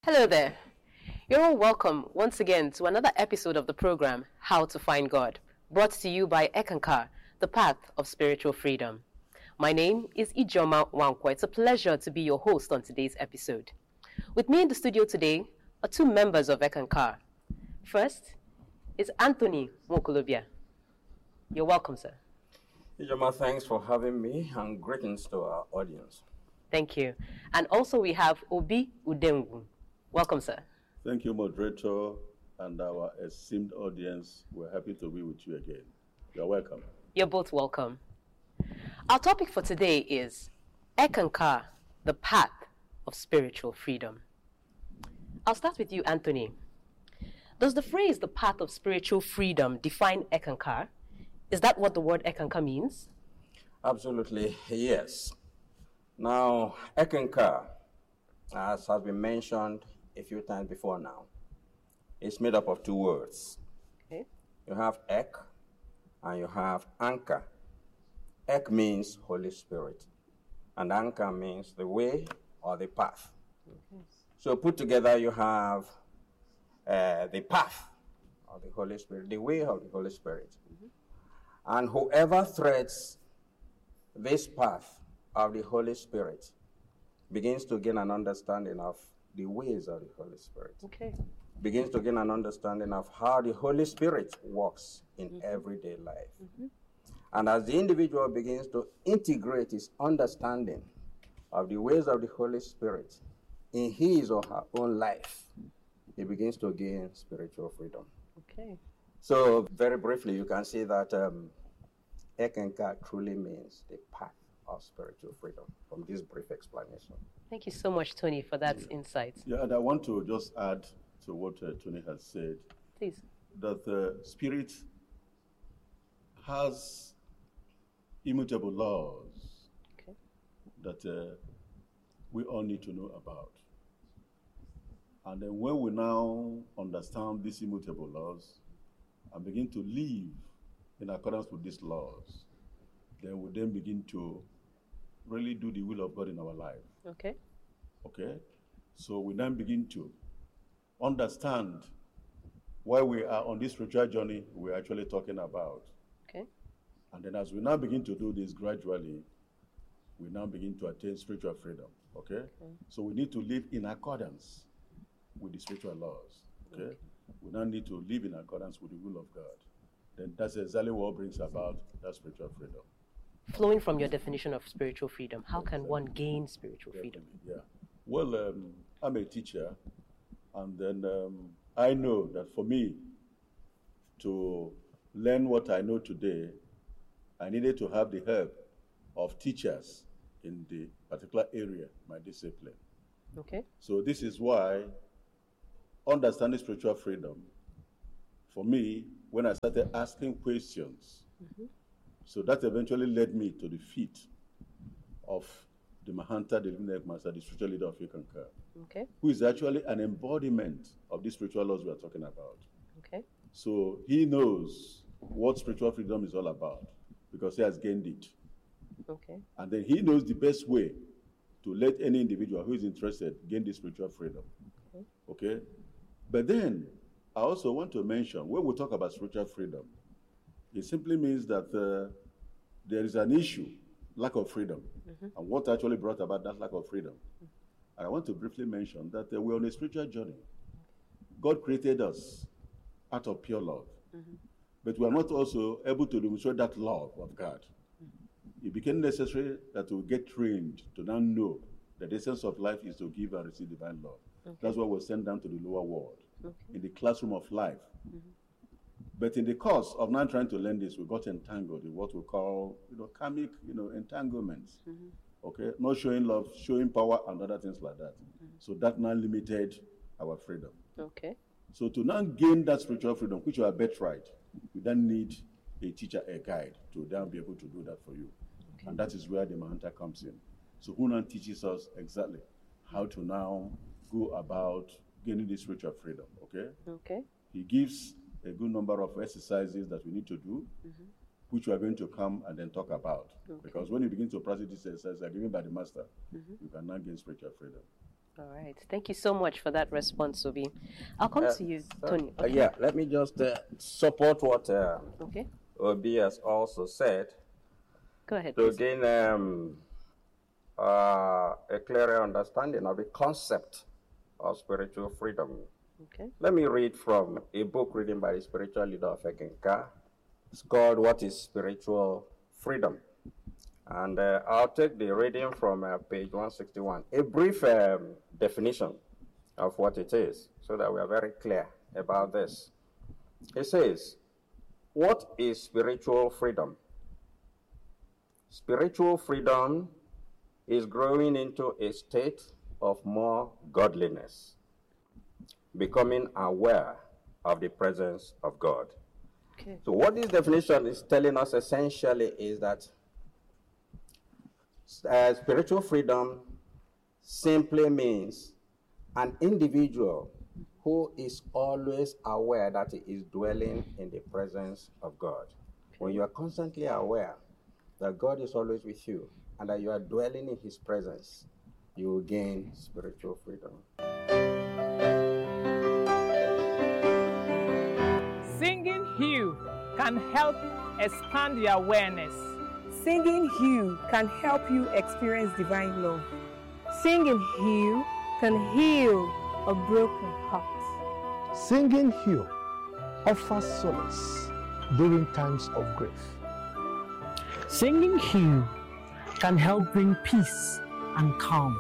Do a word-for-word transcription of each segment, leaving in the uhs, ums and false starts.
Hello there. You're all welcome once again to another episode of the program, How to Find God, brought to you by Ekankar, the path of spiritual freedom. My name is Ijoma Wankwa. It's a pleasure to be your host on today's episode. With me in the studio today are two members of Ekankar. First is Anthony Mokolobia. You're welcome, sir. Ijoma, thanks for having me, and greetings to our audience. Thank you. And also we have Obi Udengu. Welcome, sir. Thank you, moderator, and our esteemed audience. We're happy to be with you again. You're welcome. You're both welcome. Our topic for today is Ekankar, the path of spiritual freedom. I'll start with you, Anthony. Does the phrase the path of spiritual freedom define Ekankar? Is that what the word Ekankar means? Absolutely, yes. Now, Ekankar, as has been mentioned a few times before now, is made up of two words. Okay. You have Ek and you have Anka. Ek means Holy Spirit, and Anka means the way or the path. Okay. So put together, you have uh, the path of the Holy Spirit, the way of the Holy Spirit. Mm-hmm. And whoever threads this path of the Holy Spirit begins to gain an understanding of the ways of the Holy Spirit. Okay. Begins to gain an understanding of how the Holy Spirit works in mm-hmm. everyday life. Mm-hmm. And as the individual begins to integrate his understanding of the ways of the Holy Spirit in his or her own life, he begins to gain spiritual freedom. Okay. So very briefly, you can see that um, Ekankar truly means the path of spiritual freedom from this brief explanation. Thank you so much, Tony, for that yeah. insight. Yeah, and I want to just add to what uh, Tony has said. Please. That the Spirit has immutable laws okay. that uh, we all need to know about. And then when we now understand these immutable laws and begin to live in accordance with these laws, then we then begin to really do the will of God in our life. Okay. Okay? So we then begin to understand why we are on this spiritual journey we're actually talking about. Okay. And then as we now begin to do this gradually, we now begin to attain spiritual freedom. Okay? Okay. So we need to live in accordance with the spiritual laws. Okay? Okay? We now need to live in accordance with the will of God. Then that's exactly what brings about that spiritual freedom. Flowing from your definition of spiritual freedom, how can one gain spiritual freedom? Yeah. Well, um, I'm a teacher, and then um, I know that for me to learn what I know today, I needed to have the help of teachers in the particular area, my discipline. Okay. So this is why understanding spiritual freedom, for me, when I started asking questions, mm-hmm. so that eventually led me to the feet of the Mahanta, the Living Master, the spiritual leader of Ekankar, okay. who is actually an embodiment of the spiritual laws we are talking about. Okay. So he knows what spiritual freedom is all about because he has gained it. Okay. And then he knows the best way to let any individual who is interested gain this spiritual freedom. Okay. Okay? But then I also want to mention, when we talk about spiritual freedom, it simply means that uh, there is an issue, lack of freedom, mm-hmm. and what actually brought about that lack of freedom. Mm-hmm. And I want to briefly mention that uh, we're on a spiritual journey. God created us out of pure love, mm-hmm. but we are not also able to demonstrate that love of God. Mm-hmm. It became necessary that we get trained to now know that the essence of life is to give and receive divine love. Okay. That's why we're sent down to the lower world, okay. in the classroom of life. Mm-hmm. But in the course of now trying to learn this, we got entangled in what we call, you know, karmic, you know, entanglements. Mm-hmm. Okay, not showing love, showing power, and other things like that. Mm-hmm. So that now limited our freedom. Okay. So to now gain that spiritual freedom, which you are birthright, you then need a teacher, a guide, to then be able to do that for you. Okay. And that is where the Mahanta comes in. So who now teaches us exactly how to now go about gaining this spiritual freedom. Okay. Okay. He gives a good number of exercises that we need to do, mm-hmm. which we are going to come and then talk about. Okay. Because when you begin to practice these exercises that are given by the master, mm-hmm. you can now gain spiritual freedom. All right. Thank you so much for that response, Obi. I'll come Uh, to you, so- Tony. uh, yeah, let me just uh, support what uh, Okay. Obi has also said Go ahead, to please. gain um, uh, a clearer understanding of the concept of spiritual freedom. Okay. Let me read from a book written by the spiritual leader of Ekenka. It's called What is Spiritual Freedom? And uh, I'll take the reading from uh, page one sixty-one. A brief um, definition of what it is so that we are very clear about this. It says, what is spiritual freedom? Spiritual freedom is growing into a state of more godliness, becoming aware of the presence of God. Okay. So what this definition is telling us essentially is that uh, spiritual freedom simply means an individual who is always aware that he is dwelling in the presence of God. When you are constantly aware that God is always with you and that you are dwelling in his presence, you will gain spiritual freedom. Singing hymn can help expand your awareness. Singing hymn can help you experience divine love. Singing hymn can heal a broken heart. Singing hymn offers solace during times of grief. Singing hymn can help bring peace and calm.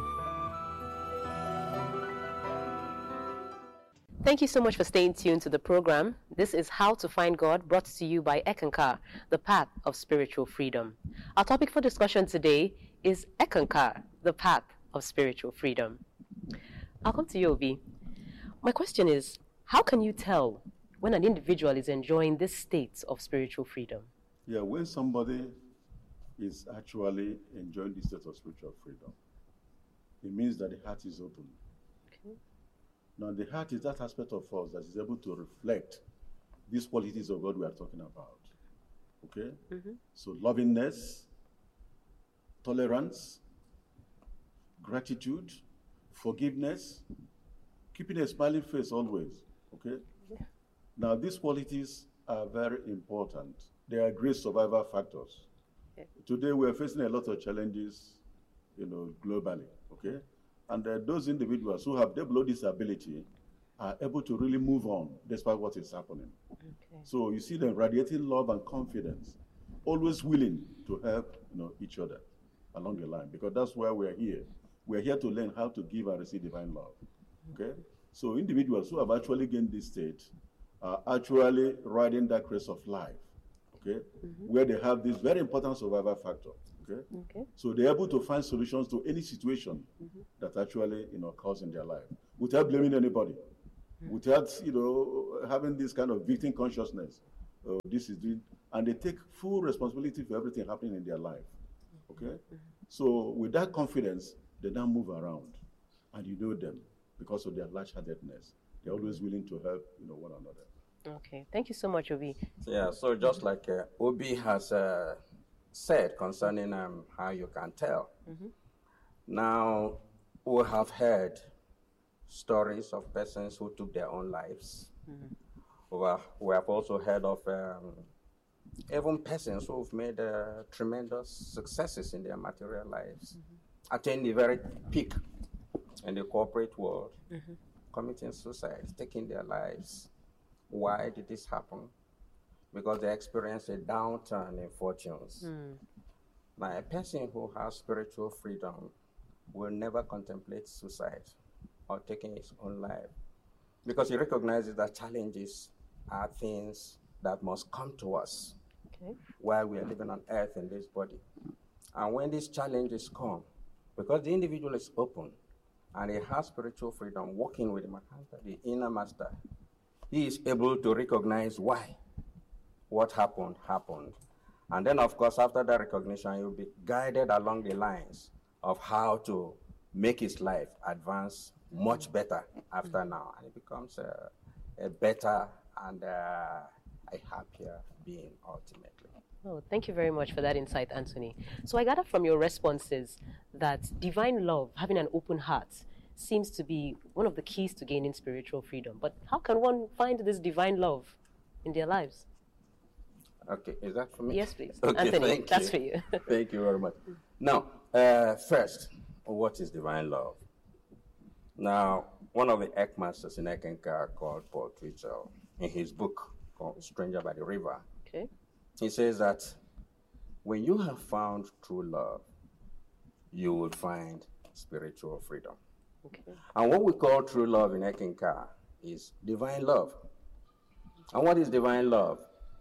Thank you so much for staying tuned to the program. This is How to Find God, brought to you by Ekankar, the path of spiritual freedom. Our topic for discussion today is Ekankar, the path of spiritual freedom. I'll come to you, Obi. My question is, how can you tell when an individual is enjoying this state of spiritual freedom? Yeah, when somebody is actually enjoying this state of spiritual freedom, it means that the heart is open. Okay. Now, the heart is that aspect of us that is able to reflect these qualities of God we are talking about. Okay? Mm-hmm. So, lovingness, tolerance, gratitude, forgiveness, keeping a smiling face always. Okay? Yeah. Now, these qualities are very important. They are great survival factors. Yeah. Today, we are facing a lot of challenges, you know, globally. Okay? And uh, those individuals who have developed this ability are able to really move on despite what is happening. Okay. So you see them radiating love and confidence, always willing to help, you know, each other along the line, because that's why we're here. We're here to learn how to give and receive divine love. Okay? So individuals who have actually gained this state are actually riding that crest of life. Okay? Mm-hmm. Where they have this very important survival factor. Okay? Okay. So they're able to find solutions to any situation Mm-hmm. that actually, you know, occurs in their life without blaming anybody, Mm-hmm. without, you know, having this kind of victim consciousness. Uh, this is doing, and they take full responsibility for everything happening in their life. Okay? Mm-hmm. So with that confidence, they now move around, and you know them because of their large-heartedness. They're always willing to help, you know, one another. Okay. Thank you so much, Obi. Yeah, so just like uh, Obi has uh, said concerning um, how you can tell. Mm-hmm. Now, we have heard stories of persons who took their own lives. Mm-hmm. We, have, we have also heard of um, even persons who've made uh, tremendous successes in their material lives, mm-hmm. attained the very peak in the corporate world, Mm-hmm. committing suicide, taking their lives. Why did this happen? Because they experienced a downturn in fortunes. Mm. Now, a person who has spiritual freedom will never contemplate suicide or taking his own life, because he recognizes that challenges are things that must come to us Okay. while we are living on earth in this body. And when these challenges come, because the individual is open and he has spiritual freedom, working with the, the inner master, he is able to recognize why what happened happened. And then, of course, after that recognition, you'll be guided along the lines of how to make his life advance much better after now. And it becomes a, a better and uh, a happier being ultimately. Oh, thank you very much for that insight, Anthony. So I gather from your responses that divine love, having an open heart, seems to be one of the keys to gaining spiritual freedom. But how can one find this divine love in their lives? Okay, is that for me? Yes, please. Okay, Anthony, thank that's you. for you. Thank you very much. Now, uh, first, what is divine love? Now, one of the Eckmasters in Eckankar called Paul Twitchell, in his book called Stranger by the River, Okay. he says that when you have found true love, you will find spiritual freedom. Okay. And what we call true love in Eckankar is divine love. And what is divine love?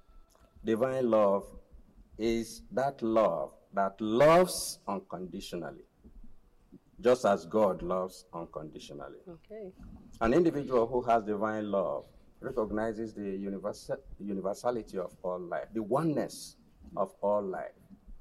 Divine love is that love that loves unconditionally, just as God loves unconditionally. Okay. An individual who has divine love recognizes the universal, universality of all life, the oneness of all life.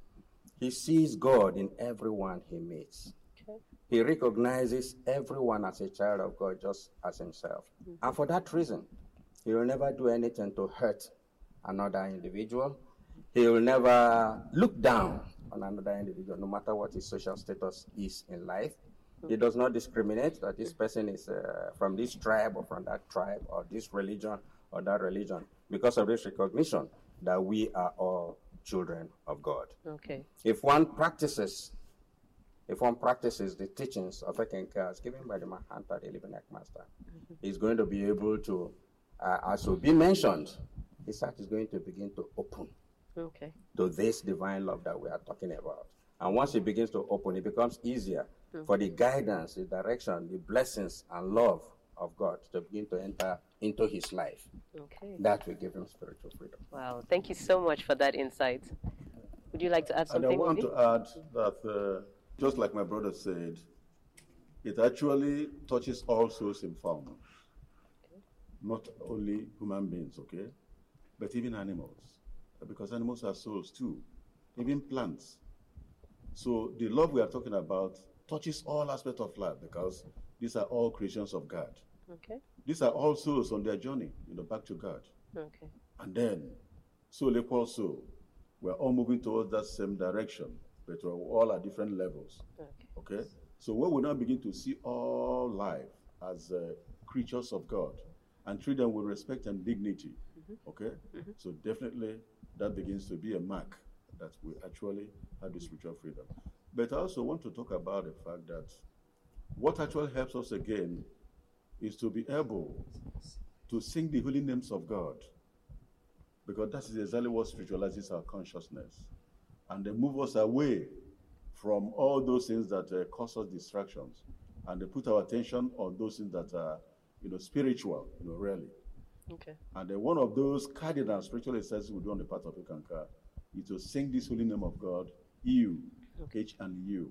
He sees God in everyone he meets. Okay. He recognizes everyone as a child of God, just as himself. Mm-hmm. And for that reason, he will never do anything to hurt another individual. He will never look down on another individual, no matter what his social status is in life. He does not discriminate that this person is uh, from this tribe or from that tribe or this religion or that religion, because of this recognition that we are all children of God. Okay. If one practices, if one practices the teachings of Eckankar as given by the Mahanta, the living Eckmaster, mm-hmm. he's going to be able to, uh, as will be mentioned, his heart is going to begin to open okay. to this divine love that we are talking about. And once it begins to open, it becomes easier mm-hmm. for the guidance, the direction, the blessings, and love of God to begin to enter into his life. Okay. That will give him spiritual freedom. Wow, thank you so much for that insight. Would you like to add something? And I want maybe? to add that, uh, just like my brother said, it actually touches all souls in fauna, okay. Not only human beings, okay, but even animals, because animals are souls too, even plants. So the love we are talking about touches all aspects of life, because these are all creations of God. Okay. These are all souls on their journey, you know, back to God. Okay. And then, soul equals soul. We're all moving towards that same direction, but we're all at different levels. Okay. Okay? So when we now begin to see all life as uh, creatures of God and treat them with respect and dignity, mm-hmm. okay? Mm-hmm. So definitely that begins to be a mark that we actually have the spiritual freedom. But I also want to talk about the fact that what actually helps us again is to be able to sing the holy names of God, because that is exactly what spiritualizes our consciousness, and they move us away from all those things that uh, cause us distractions, and they put our attention on those things that are, you know, spiritual, you know, really. Okay. And then one of those cardinal spiritual exercises we do on the part of Eckankar is to sing this holy name of God, you, okay. H and you.